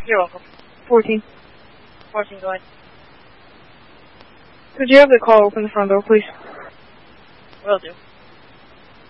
You're welcome. 14. 14, go ahead. Could you have the call open the front door, please? Will do.